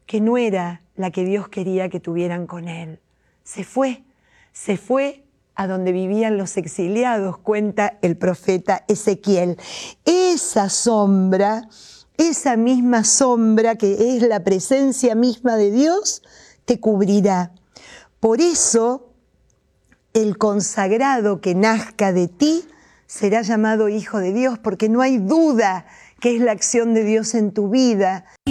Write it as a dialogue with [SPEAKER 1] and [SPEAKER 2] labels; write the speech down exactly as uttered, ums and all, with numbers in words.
[SPEAKER 1] que no era la que Dios quería que tuvieran con Él. Se fue, se fue a donde vivían los exiliados, cuenta el profeta Ezequiel. Esa sombra, esa misma sombra que es la presencia misma de Dios, te cubrirá. Por eso, el consagrado que nazca de ti será llamado hijo de Dios, porque no hay duda que es la acción de Dios en tu vida.